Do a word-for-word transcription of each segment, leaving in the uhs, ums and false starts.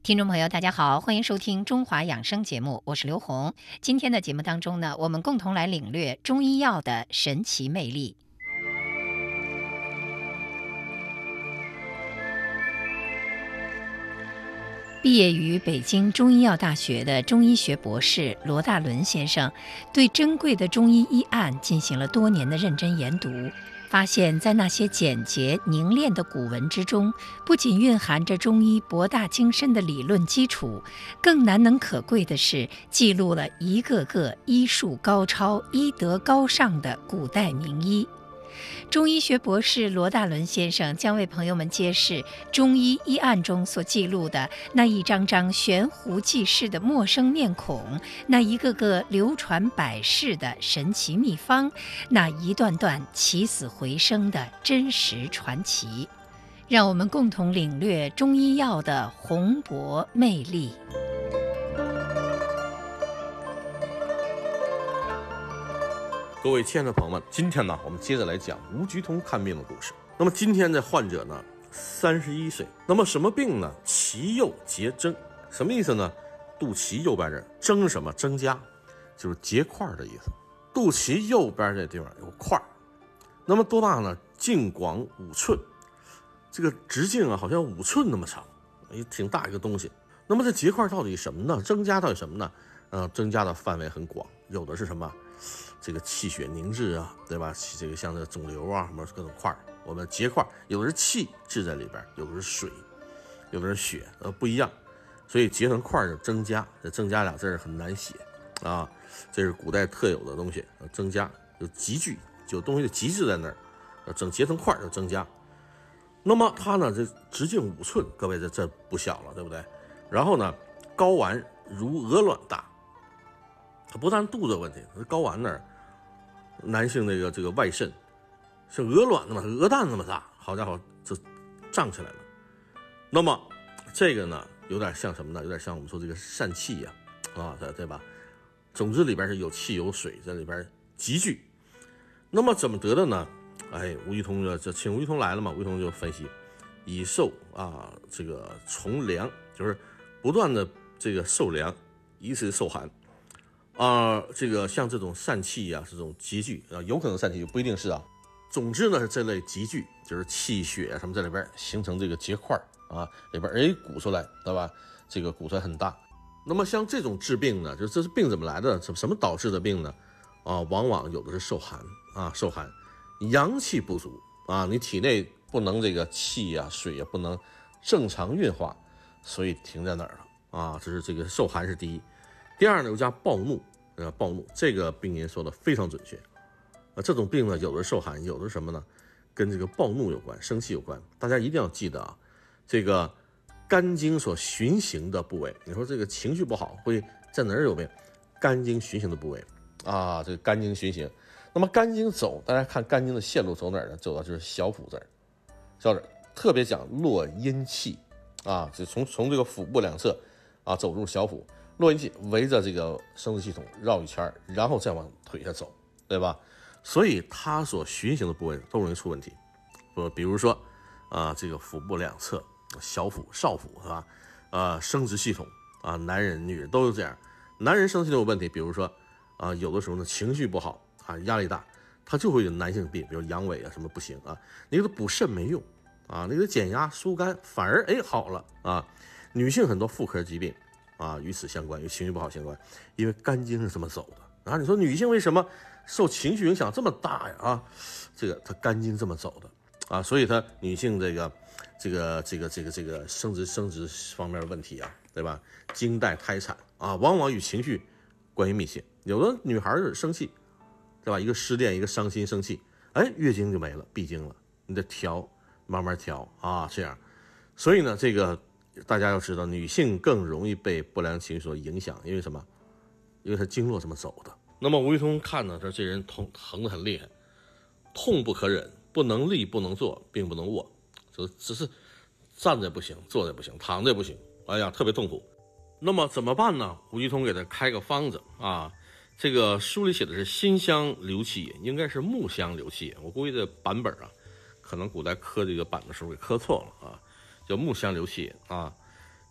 听众朋友，大家好，欢迎收听中华养生节目，我是刘红。今天的节目当中呢，我们共同来领略中医药的神奇魅力。毕业于北京中医药大学的中医学博士罗大伦先生，对珍贵的中医医案进行了多年的认真研读，发现在那些简洁凝练的古文之中，不仅蕴含着中医博大精深的理论基础，更难能可贵的是记录了一个个医术高超、医德高尚的古代名医。中医学博士罗大伦先生将为朋友们揭示中医医案中所记录的那一张张悬壶济世的陌生面孔，那一个个流传百世的神奇秘方，那一段段起死回生的真实传奇。让我们共同领略中医药的宏博魅力。 各位亲爱的朋友们，今天呢，我们接着来讲吴鞠通看病的故事。那么今天的患者呢，三十一岁。那么什么病呢？脐右结征，什么意思呢？肚脐右边这征什么？增加，就是结块的意思。肚脐右边这地方有块，那么多大呢？径广五寸，这个直径啊，好像五寸那么长，也挺大一个东西。那么这结块到底什么呢？增加到底什么呢？呃，增加的范围很广，有的是什么？这个气血凝滞啊，对吧？这个像这个肿瘤啊，什么各种块，我们结块，有的是气滞在里边，有的是水，有的是血，呃，不一样。所以结成块的增加，这增加俩字很难写啊，这是古代特有的东西。增加就集聚，就东西就集聚在那儿，整结成块就增加。那么它呢，这直径五寸，各位这这不小了，对不对？然后呢，睾丸如鹅卵大。它不但肚子有问题，睾丸那儿，男性那个这个外肾，是鹅卵那么鹅蛋那么大，好家伙，就胀起来了。那么这个呢，有点像什么呢？有点像我们说这个疝气呀、啊，啊，对对吧？总之里边是有气有水在里边集聚。那么怎么得的呢？哎，吴鞠通就这请吴鞠通来了嘛，吴鞠通就分析，以受啊这个从凉，就是不断的这个受凉，以此受寒。啊、呃，这个像这种疝气啊，这种集聚啊，有可能疝气就不一定是啊。总之呢，是这类集聚，就是气血啊什么在里边形成这个结块啊，里边哎鼓出来，对吧？这个鼓出来很大。那么像这种治病呢，就这是病怎么来的？什么导致的病呢？啊，往往有的是受寒啊，受寒，阳气不足啊，你体内不能这个气啊、水也不能正常运化，所以停在哪儿了啊？这是这个受寒是第一。第二呢，又加暴怒，呃，暴怒这个病因说的非常准确，啊，这种病呢，有的受寒，有的是什么呢？跟这个暴怒有关，生气有关。大家一定要记得啊，这个肝经所循行的部位，你说这个情绪不好会在哪儿有病？肝经循行的部位啊，这个肝经循行。那么肝经走，大家看肝经的线路走哪儿呢？走到就是小腹这儿，小这儿特别讲络阴气啊，就从从这个腹部两侧啊走入小腹。络阴气围着这个生殖系统绕一圈，然后再往腿下走，对吧？所以它所循行的部位都容易出问题。比如说啊、呃，这个腹部两侧、小腹、少腹是吧？呃，生殖系统啊，男人、女人都有这样。男人生殖系统有问题，比如说啊、呃，有的时候呢情绪不好啊，压力大，他就会有男性病，比如阳痿啊什么不行啊。你给他补肾没用啊，你给他减压疏肝反而哎好了啊。女性很多妇科疾病。啊，与此相关，与情绪不好相关，因为肝经是这么走的啊。你说女性为什么受情绪影响这么大呀？啊，这个她肝经这么走的啊，所以她女性这个这个这个这个这个生殖生殖方面的问题啊，对吧？经带胎产啊，往往与情绪关系密切。有的女孩生气，对吧？一个失恋，一个伤心生气，哎，月经就没了，闭经了，你得调，慢慢调啊，这样。所以呢，这个。大家要知道，女性更容易被不良情绪所影响，因为什么？因为她经络这么走的。那么吴鞠通看呢，这这人疼疼得很厉害，痛不可忍，不能立，不能坐，并不能卧，就只是站着不行，坐着不行，躺着也不行，哎呀，特别痛苦。那么怎么办呢？吴鞠通给他开个方子啊，这个书里写的是辛香留气饮，应该是木香留气饮，我估计这版本啊，可能古代刻这个版的时候给刻错了啊。叫木香留气啊，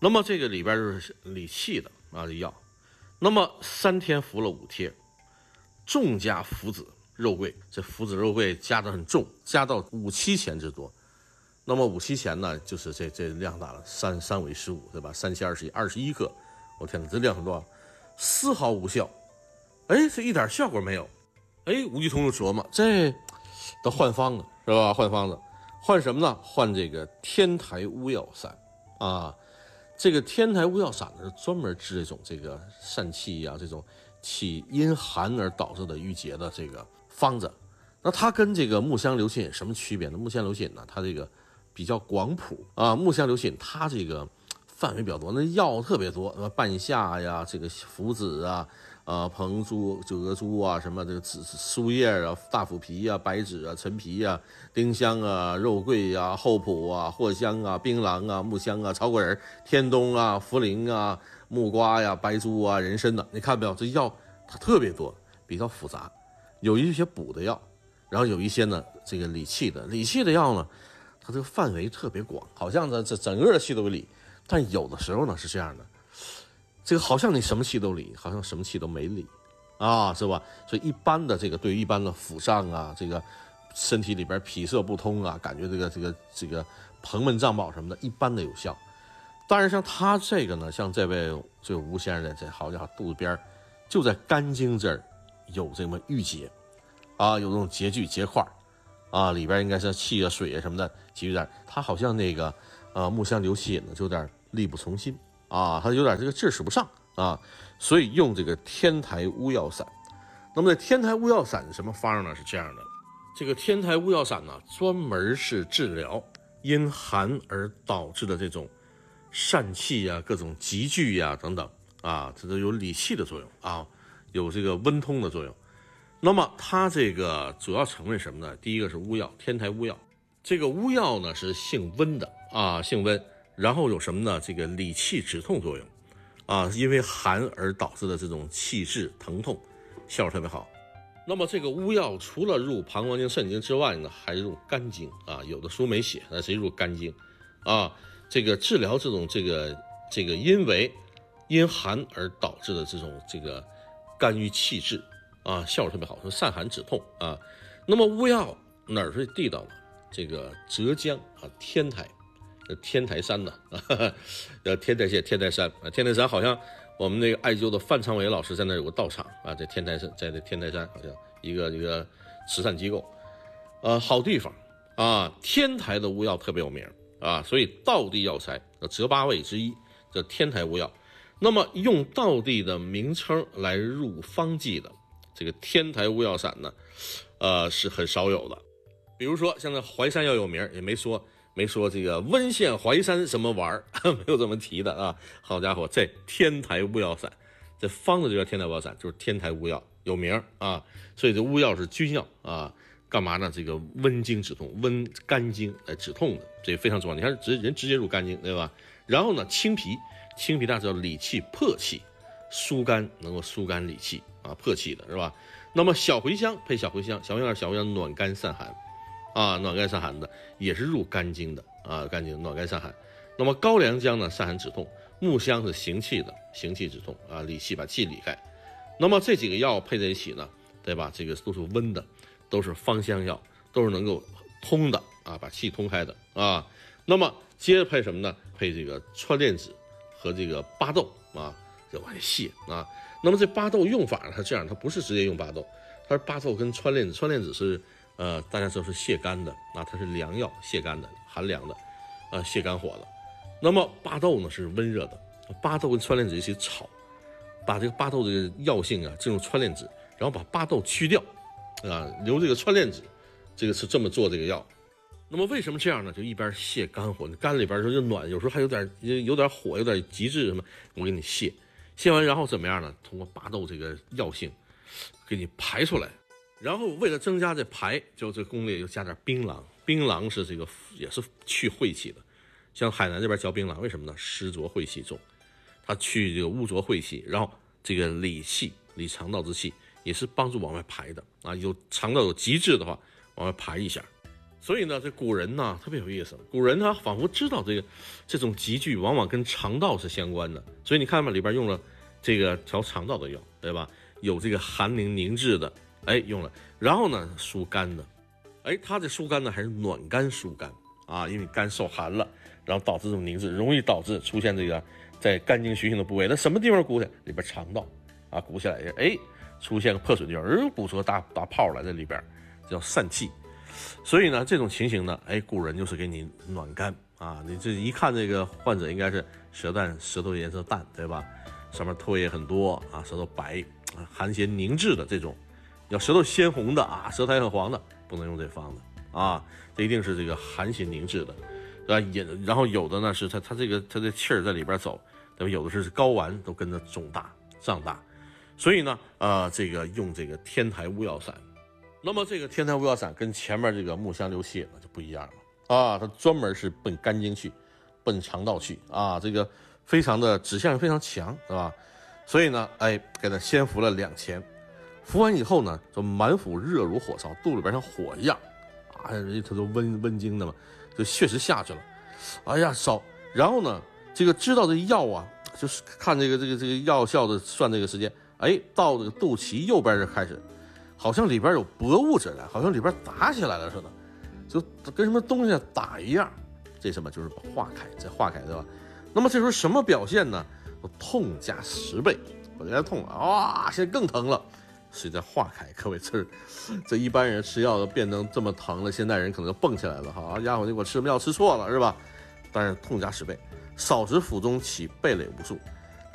那么这个里边就是理气的啊，这药。那么三天服了五贴，重加附子肉桂，这附子肉桂加的很重，加到五七钱之多。那么五七钱呢，就是这这量大了，三三尾十五，对吧？三七二十一，二十一克，我天哪，这量很多，丝毫无效。哎，这一点效果没有。哎，吴鞠通就琢磨，这都换方子是吧？换方子，换什么呢？换这个天台乌药散啊。这个天台乌药散呢，是专门治这种这个疝气呀、啊，这种气因寒而导致的郁结的这个方子。那它跟这个木香瘤心饮什么区别呢？木香瘤心饮呢，它这个比较广谱啊，木香瘤心饮它这个范围比较多，那药特别多，什么半夏呀，这个附子啊，呃，蓬珠、葛珠啊，什么这个紫苏叶啊、大腐皮啊、白芷啊、陈皮啊、丁香啊、肉桂啊、厚朴啊、藿香啊、槟榔啊、木香啊、草果仁、天冬啊、茯苓啊、木瓜呀、白术啊、人参的，你看没有？这药它特别多，比较复杂，有一些补的药，然后有一些呢这个理气的，理气的药呢，它这个范围特别广，好像这这整个的气都理。但有的时候呢是这样的，这个好像你什么气都理，好像什么气都没理啊，是吧？所以一般的这个对于一般的腹胀啊，这个身体里边脾塞不通啊，感觉这个这个这个膨闷胀饱什么的，一般的有效。当然像他这个呢，像这位这个吴先生的这好家伙，肚子边就在肝经这儿有这么郁结啊，有这种结聚结块啊，里边应该是气啊水啊什么的积聚在，他好像那个。啊，木香瘤心饮呢，就有点力不从心啊，它有点这个劲儿使不上啊，所以用这个天台乌药散。那么这天台乌药散什么方呢？是这样的，这个天台乌药散呢，专门是治疗因寒而导致的这种疝气呀、各种积聚呀等等啊，这都有理气的作用啊，有这个温通的作用。那么它这个主要成分什么呢？第一个是乌药，天台乌药。这个乌药呢是性温的啊，性温，然后有什么呢？这个理气止痛作用啊，因为寒而导致的这种气滞疼痛，效果特别好。那么这个乌药除了入膀胱经、肾经之外呢，还入肝经啊，有的书没写，那谁入肝经啊？这个治疗这种这个这个因为因寒而导致的这种这个肝郁气滞啊，效果特别好，说散寒止痛啊。那么乌药哪儿是地道呢？这个浙江啊，天台，天台山呢，呃，天台县天台山啊，天台山好像我们那个艾灸的范昌伟老师在那有个道场啊，在天台山，在这天台山好像一个一个慈善机构，呃，好地方啊，天台的乌药特别有名啊，所以道地药材浙八味之一叫天台乌药。那么用道地的名称来入方剂的这个天台乌药散呢，呃，是很少有的。比如说像那淮山药有名，也没说没说这个温县淮山什么玩儿，没有这么提的啊。好家伙，这天台乌药散，这方子就叫天台乌药散，就是天台乌药有名啊。所以这乌药是君药啊，干嘛呢？这个温经止痛，温肝经来止痛的，这非常重要。你看直人直接入肝经，对吧？然后呢，清脾，清脾大家知道理气破气，疏肝能够疏肝理气啊，破气的是吧？那么小茴香配小茴香，小茴香小茴香暖肝散寒。啊，暖肝散寒的也是入肝经的啊，肝经暖肝散寒。那么高良姜呢，散寒止痛；木香是行气的，行气止痛啊，理气把气理开。那么这几个药配在一起呢，对吧？这个都是温的，都是芳香药，都是能够通的啊，把气通开的啊。那么接着配什么呢？配这个川链子和这个巴豆啊，这往下泻啊。那么这巴豆用法呢，它这样，它不是直接用巴豆，它是巴豆跟川链子，川链子是。呃，大家知道是泻肝的，那它是凉药，泻肝的，寒凉的，呃，泻肝火的。那么巴豆呢是温热的，巴豆跟川链子一起炒，把这个巴豆的药性啊进入川链子，然后把巴豆去掉，啊，留这个川链子，这个是这么做这个药。那么为什么这样呢？就一边泻肝火，肝里边就暖，有时候还有点有点火，有点急滞什么，我给你泻，泻完然后怎么样呢？通过巴豆这个药性，给你排出来。然后为了增加这排，就这功力又加点槟榔，槟榔是这个也是去晦气的，像海南这边嚼槟榔，为什么呢？湿浊晦气重，它去这个污浊晦气，然后这个理气，理肠道之气，也是帮助往外排的啊。有肠道有积滞的话，往外排一下。 所以呢，这古人呢特别有意思，古人他仿佛知道这个这种急剧往往跟肠道是相关的，所以你看吧，里边用了这个调肠道的药，对吧？有这个寒凝凝滞的，哎，用了，然后呢疏肝的，哎，它这疏肝呢还是暖肝疏肝啊，因为肝受寒了，然后导致这种凝滞，容易导致出现这个在肝经循行的部位，那什么地方鼓起来？里边肠道啊鼓起来，哎，出现个破损地方，呃，鼓出个大大泡来在里边，叫疝气。所以呢，这种情形呢，哎，古人就是给你暖肝啊。你这一看这个患者应该是舌淡，舌头颜色淡，对吧？上面唾液很多啊，舌头白，啊、寒邪凝滞的这种，要舌头鲜红的啊，舌苔很黄的，不能用这方子啊，这一定是这个寒邪凝滞的，对吧？也然后有的呢是它它这个它这气儿在里边走，对吧？有的是睾丸都跟着肿大胀大，所以呢，呃，这个用这个天台乌药散。那么这个天台乌药散跟前面这个木香溜泻那就不一样了啊，它专门是奔肝经去，奔肠道去啊，这个非常的指向非常强，是吧？所以呢，哎，给它先服了两钱，服完以后呢，就满腹热如火烧，肚里边像火一样啊，它都温温经的嘛，就确实下去了。哎呀，烧，然后呢，这个知道这药啊，就是看这个这个这个药效的算这个时间，哎，到这个肚脐右边就开始。好像里边有薄物质来，好像里边打起来了似的，就跟什么东西打一样。这什么就是化开，这化开对吧？那么这时候什么表现呢？痛加十倍，本来痛了，哇，现在更疼了，是在化开。各位，这这一般人吃药变成这么疼了，现代人可能就蹦起来了。好家伙，你给我吃什么药吃错了是吧？但是痛加十倍，少时腹中起蓓蕾无数，